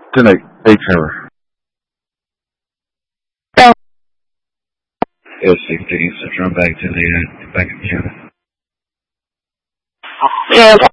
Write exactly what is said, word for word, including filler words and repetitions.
ten eight, eight Trevor. Yes, sixteen, Central, back to the, uh, back in Canada. Yeah,